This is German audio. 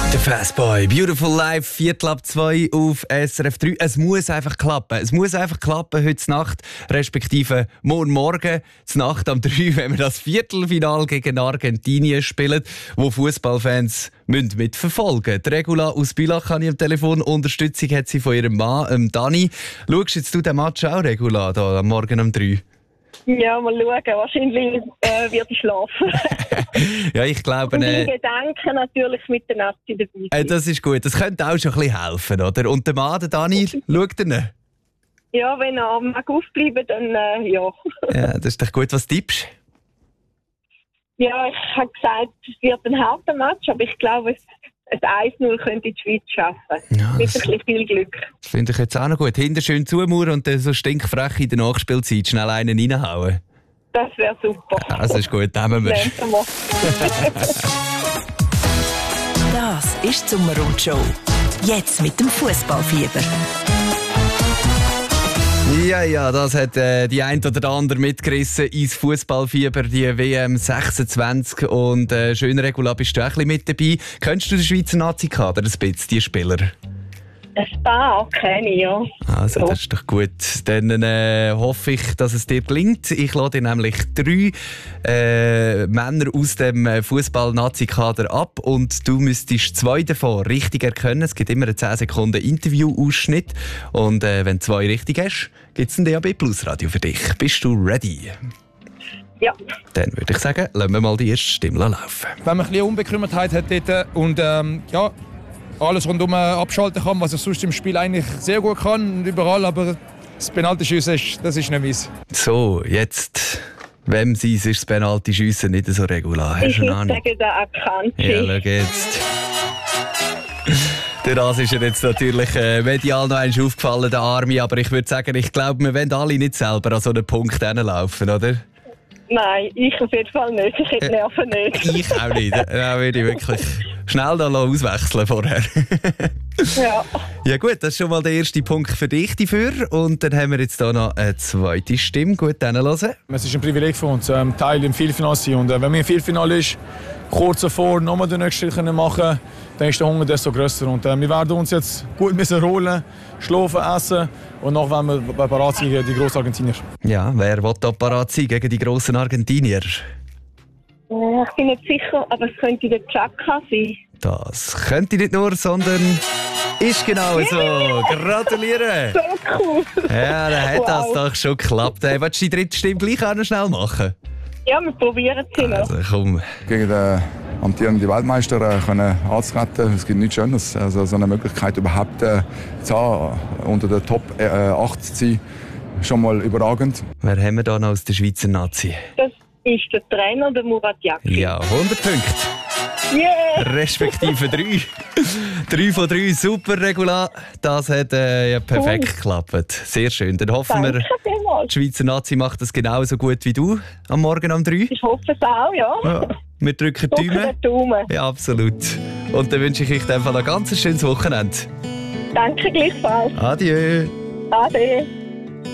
Der Fastboy, Beautiful Life, 2:15 auf SRF 3. Es muss einfach klappen. Es muss einfach klappen heute Nacht, respektive morgen Nacht um 3, wenn wir das Viertelfinale gegen Argentinien spielen, wo Fußballfans mitverfolgen müssen. Die Regula aus Bülach habe ich am Telefon. Unterstützung hat sie von ihrem Mann, Dani. Schaust jetzt du den Match auch, Regula, da, am Morgen um 3? Ja, mal schauen. Wahrscheinlich wird ich schlafen. Ja, ich glaube... Und in Gedanken natürlich mit der Nazi dabei sein. Das ist gut. Das könnte auch schon ein bisschen helfen, oder? Und der Mann, der Dani, schaut er nicht? Ja, wenn er mag aufbleiben, dann ja. Ja, das ist doch gut. Was tippst du? Ja, ich habe gesagt, es wird ein harter Match, aber ich glaube, ein 1-0 könnte die Schweiz schaffen. Ja, mit ein bisschen viel Glück. Das finde ich jetzt auch noch gut. Hinter schön zumauern und dann so stinkfrech in der Nachspielzeit schnell einen reinhauen. Das wäre super. Ja, das ist gut, nehmen wir. Das ist die Sommerrundshow. Jetzt mit dem Fußballfieber. Ja, das hat die ein oder andere mitgerissen ins Fußballfieber, die WM 26. Und schön, Regula, bist du auch ein bisschen mit dabei. Kennst du den Schweizer Nazi-Kader ein bisschen, die Spieler? Ein paar kenne ich, ja. Also, das ist doch gut. Dann hoffe ich, dass es dir gelingt. Ich lade dir nämlich 3 Männer aus dem Fußball-Nazi-Kader ab und du müsstest 2 davon richtig erkennen. Es gibt immer einen 10 Sekunden Interview-Ausschnitt und wenn du 2 richtig hast, gibt es ein DAB Plus Radio für dich. Bist du ready? Ja. Dann würde ich sagen, lassen wir mal die erste Stimme laufen. Wenn man ein bisschen Unbekümmertheit hat dort und ja, alles rundum abschalten kann, was ich sonst im Spiel eigentlich sehr gut kann und überall, aber das Penaltyschiessen, das ist nicht meins. So, jetzt, wem sein ist das Penaltyschiessen nicht so regular? Hast Ich du eine würde Ahnung? sagen, der Akanji. Ja, schau jetzt. Der Ras ist ja jetzt natürlich medial noch einmal aufgefallen, der Arme, aber ich würde sagen, ich glaube, wir wollen alle nicht selber an so einen Punkt hinlaufen, oder? Nein, ich auf jeden Fall nicht. Ich hätte Nerven nicht. Ich auch nicht. Da würde ich wirklich schnell da auswechseln vorher. Ja. Ja gut, das ist schon mal der erste Punkt für dich dafür. Und dann haben wir jetzt hier noch eine zweite Stimme. Gut, dann hören. Es ist ein Privileg für uns, Teil im Viertelfinale zu sein. Und wenn man im Viertelfinale ist, kurz davor nochmal den nächsten Schritt machen, dann ist der Hunger desto grösser. Und wir werden uns jetzt gut müssen rollen, schlafen, essen und noch wenn wir bereit sind gegen die grossen Argentinier. Ja, wer will da parat sein gegen die grossen Argentinier? Ich bin nicht sicher, aber es könnte der Chaka sein. Das könnte nicht nur, sondern ist genau so. Gratuliere! So cool! Ja, dann hat das Wow. doch schon geklappt. Hey, willst du die dritte Stimme gleich auch noch schnell machen? Ja, wir probieren es noch. Also komm. Gegen den amtierenden Weltmeister können anzutreten. Es gibt nichts Schöneres. Also so eine Möglichkeit überhaupt zu haben, unter der Top 8 zu sein, schon mal überragend. Wer haben wir da noch aus der Schweizer Nazi? Das ist der Trainer, der Murat Yakin. Ja, 100 Punkte. Yeah! Respektive 3. 3 von 3, super, Regula. Das hat ja perfekt geklappt. Sehr schön. Dann hoffen wir, Danke vielmals. die Schweizer Nazi macht das genauso gut wie du am Morgen um 3. Ich hoffe es auch, ja. Ja. Wir drücken die Drücken Daumen. den Daumen. Ja, absolut. Und dann wünsche ich euch einfach ein ganz schönes Wochenende. Danke gleichfalls. Adieu. Ade.